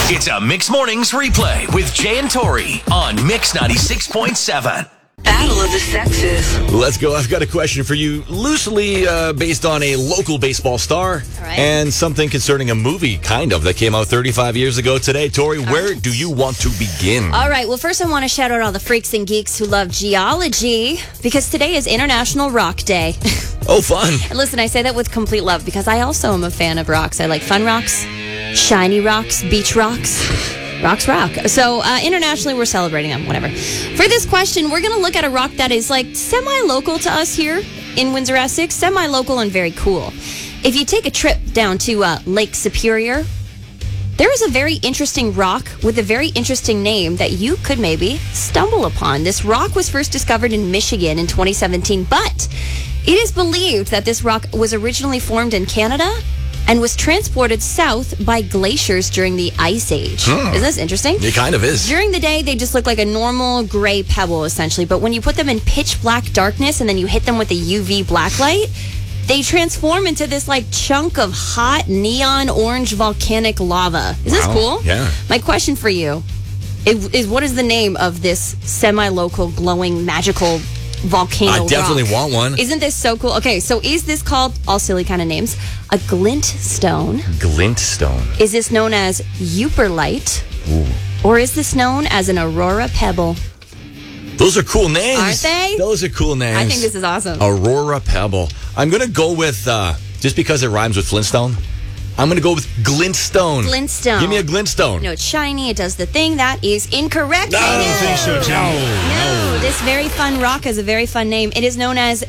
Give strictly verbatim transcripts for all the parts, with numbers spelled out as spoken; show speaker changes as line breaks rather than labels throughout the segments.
It's a Mix Mornings replay with Jay and Tori on Mix ninety-six point seven.
Battle of the Sexes.
Let's go. I've got a question for you, loosely uh, based on a local baseball star
right.
and something concerning a movie, kind of, that came out thirty-five years ago today. Tori,
All
where
right.
do you want to begin?
All right. Well, first I want to shout out all the freaks and geeks who love geology because today is International Rock Day.
Oh, fun.
And listen, I say that with complete love because I also am a fan of rocks. I like fun rocks, shiny rocks, beach rocks. Rocks rock. So uh, internationally, we're celebrating them, whatever. For this question, we're going to look at a rock that is like semi-local to us here in Windsor, Essex. Semi-local and very cool. If you take a trip down to uh, Lake Superior, there is a very interesting rock with a very interesting name that you could maybe stumble upon. This rock was first discovered in Michigan in twenty seventeen, but it is believed that this rock was originally formed in Canada and was transported south by glaciers during the Ice Age.
Hmm.
Isn't this interesting?
It kind of is.
During the day, they just look like a normal gray pebble, essentially. But when you put them in pitch black darkness and then you hit them with a U V blacklight, they transform into this like chunk of hot neon orange volcanic lava. Is this
Wow.
cool?
Yeah.
My question for you is, is what is the name of this semi-local, glowing, magical volcano
I definitely
rock?
want one.
Isn't this so cool? Okay, so is this called, all silly kind of names, a glint stone?
Glintstone.
Is this known as Euperlite?
Ooh.
Or is this known as an Aurora Pebble?
Those are cool names.
Aren't they?
Those are cool names.
I think this is awesome.
Aurora Pebble. I'm going to go with, uh, just because it rhymes with Flintstone, I'm going to go with Glintstone.
Glintstone.
Give me a Glintstone.
No, it's shiny. It does the thing. That is incorrect.
No, I don't
know.
think so, too.
No, this very fun rock has a very fun name. It is known as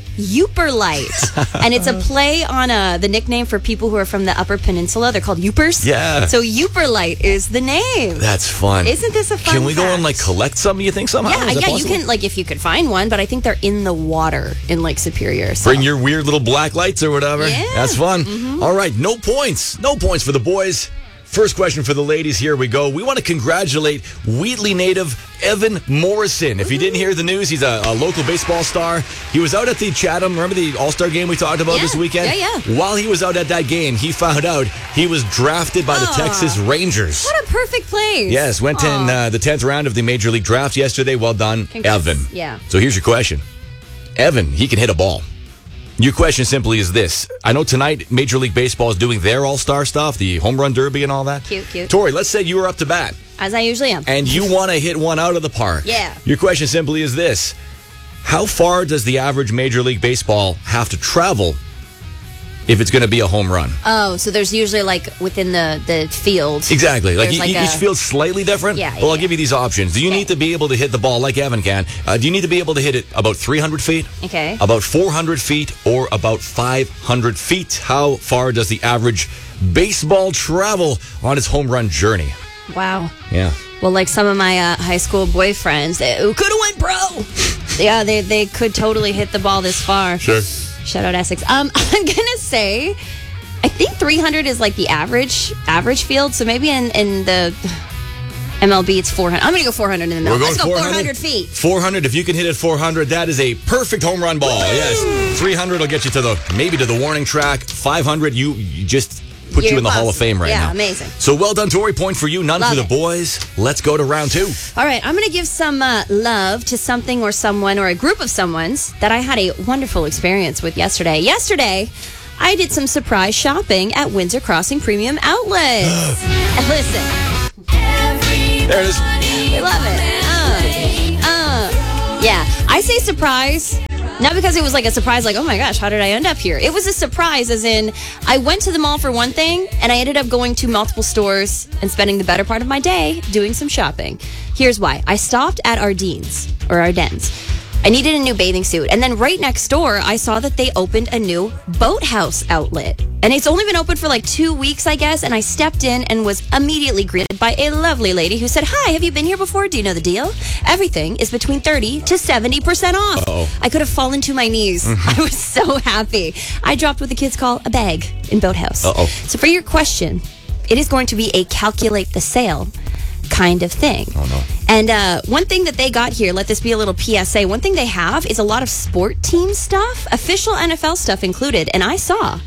Euperlite, and it's a play on uh, the nickname for people who are from the Upper Peninsula. They're called Eupers.
Yeah.
So Euperlite is the name.
That's fun.
Isn't this a fun
Can we go
fact?
and like collect some, you think, somehow?
Yeah,
Is that
yeah, you
possible?
can, like, if you could find one, but I think they're in the water in Lake Superior. So.
Bring your weird little black lights or whatever.
Yeah.
That's fun.
Mm-hmm.
All right, no points. No points for the boys. First question for the ladies. Here we go. We want to congratulate Wheatley native Evan Morrison. If you didn't hear the news, he's a, a local baseball star. He was out at the Chatham, remember the All-Star game we talked about
Yeah.
this weekend?
Yeah, yeah.
While he was out at that game, he found out he was drafted by the
Aw.
Texas Rangers.
What a perfect place.
Yes, went in
Aw.
uh, the tenth round of the Major League Draft yesterday. Well done,
Congrats.
Evan.
Yeah.
So here's your question. Evan, he can hit a ball. Your question simply is this. I know tonight Major League Baseball is doing their all-star stuff, the home run derby and all that.
Cute, cute.
Tori, let's say you were up to bat
As I usually am.
and you want to hit one out of the park.
Yeah.
Your question simply is this. How far does the average Major League Baseball have to travel if it's going to be a home run?
Oh, so there's usually like within the, the field.
Exactly. Like,
There's
e-
like
each
a-
field's slightly different.
Yeah,
Well, I'll
yeah.
give you these options. Do you
Okay.
need to be able to hit the ball like Evan can? Uh, do you need to be able to hit it about three hundred feet?
Okay.
About four hundred feet or about five hundred feet? How far does the average baseball travel on its home run journey?
Wow.
Yeah.
Well, like some of my uh, high school boyfriends they, who could have went pro. Yeah, they they could totally hit the ball this far.
Sure.
Shout out Essex. Um, I'm gonna say, I think three hundred is like the average average field. So maybe in in the M L B it's four hundred. I'm gonna go four hundred in the middle.
We're going
Let's go
four
four
hundred?
hundred feet.
four hundred. If you can hit it four hundred, that is a perfect home run ball. Yes. three hundred will get you to the maybe to the warning track. five hundred, you, you just put
You're
you in the Hall of
awesome.
Fame right
Yeah,
now.
amazing.
So well done, Tori. Point for you, none
Love
for the
it.
boys. Let's go to round two.
All right, I'm going to give some uh, love to something or someone or a group of someone's that I had a wonderful experience with yesterday. Yesterday, I did some surprise shopping at Windsor Crossing Premium Outlets. And listen,
There it is.
we love it. Uh, uh. Yeah, I say surprise. Not because it was like a surprise, like, oh my gosh, how did I end up here? It was a surprise, as in, I went to the mall for one thing, and I ended up going to multiple stores and spending the better part of my day doing some shopping. Here's why. I stopped at Ardennes, or Ardennes. I needed a new bathing suit. And then right next door, I saw that they opened a new Boathouse outlet. And it's only been open for like two weeks, I guess. And I stepped in and was immediately greeted by a lovely lady who said, hi, have you been here before? Do you know the deal? Everything is between thirty to seventy percent off.
Uh-oh.
I could have fallen to my knees. I was so happy. I dropped what the kids call a bag in Boathouse.
Uh-oh.
So for your question, it is going to be a calculate the sale kind of thing.
Oh, no.
And uh, one thing that they got here, let this be a little P S A, one thing they have is a lot of sport team stuff, official N F L stuff included. And I saw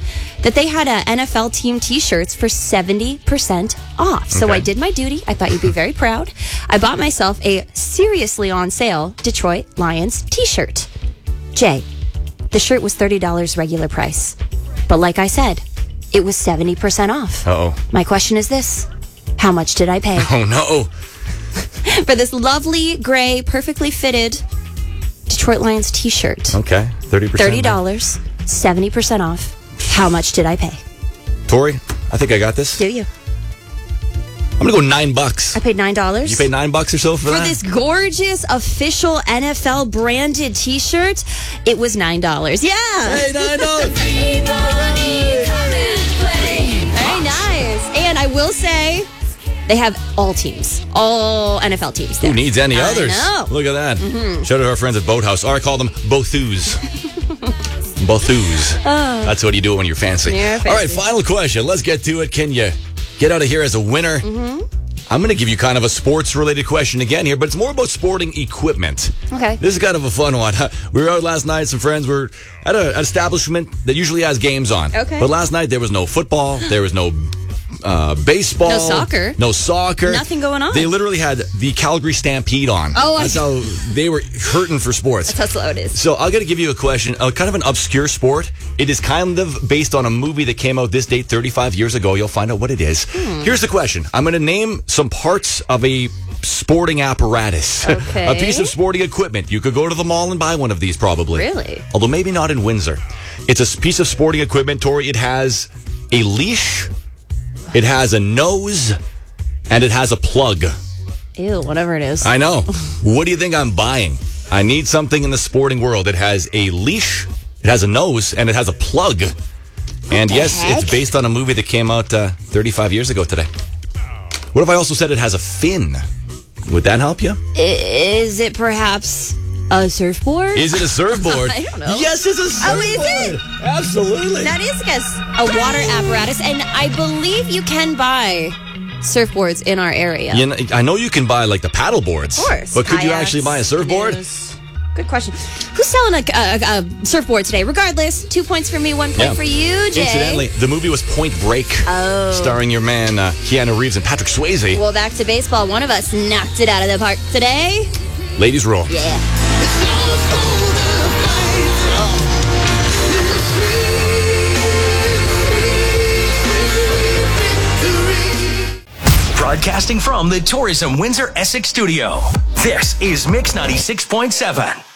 that they had a N F L team t-shirts for seventy percent off. So
Okay.
I did my duty. I thought you'd be very proud. I bought myself a seriously on sale Detroit Lions t-shirt. Jay, the shirt was thirty dollars regular price. But like I said, it was seventy percent off.
Uh-oh.
My question is this. How much did I pay
Oh, no.
for this lovely, gray, perfectly fitted Detroit Lions t-shirt?
Okay, thirty percent.
thirty dollars, seventy percent off. How much did I pay?
Tori, I think I got this.
Do you?
I'm going to go nine bucks.
I paid nine dollars.
You paid nine bucks or so for,
For
that?
this gorgeous official N F L branded t-shirt, it was nine dollars. Yeah.
Hey, nine dollars.
Very nice. And I will say, they have all teams, all N F L teams there.
Who needs any
I
others?
know.
Look at that. Shout out to our friends at Boathouse. Or I call them Bothoos. Bothoos. That's what you do when you're fancy.
You're
All right,
fancy.
final question. Let's get to it. Can you get out of here as a winner? Mm-hmm. I'm going to give you kind of a sports-related question again here, but it's more about sporting equipment.
Okay.
This is kind of a fun one. We were out last night. Some friends were at a, an establishment that usually has games on.
Okay.
But last night there was no football. There was no uh, baseball.
No soccer.
No soccer.
Nothing going on.
They literally had the Calgary Stampede on.
Oh, I-
That's how they were hurting for sports.
That's how slow it is.
So I'm going to give you a question, uh, kind of an obscure sport. It is kind of based on a movie that came out this date thirty-five years ago. You'll find out what it is.
Hmm.
Here's the question. I'm going to name some parts of a sporting apparatus.
Okay.
A piece of sporting equipment. You could go to the mall and buy one of these probably.
Really?
Although maybe not in Windsor. It's a s- piece of sporting equipment, Tori. It has a leash, it has a nose, and it has a plug.
Ew, whatever it is.
I know. What do you think I'm buying? I need something in the sporting world. It has a leash, it has a nose, and it has a plug. And
the
yes,
heck?
it's based on a movie that came out uh, thirty-five years ago today. What if I also said it has a fin? Would that help you?
I- Is it perhaps a surfboard?
Is it a surfboard?
I don't know.
Yes, it's a
Oh,
surfboard.
is it?
Absolutely.
That is, I guess, a water apparatus, and I believe you can buy surfboards in our area.
You know, I know you can buy like the paddle boards.
Of course.
But could you
Kayaks,
actually buy a surfboard?
canoes. Good question. Who's selling a, a, a surfboard today? Regardless, two points for me, one point
Yeah.
for you, Jay.
Incidentally, the movie was Point Break,
Oh.
starring your man uh, Keanu Reeves and Patrick Swayze.
Well, back to baseball. One of us knocked it out of the park today.
Ladies roll.
Yeah.
Broadcasting from the Tourism Windsor Essex studio. This is Mix ninety-six point seven.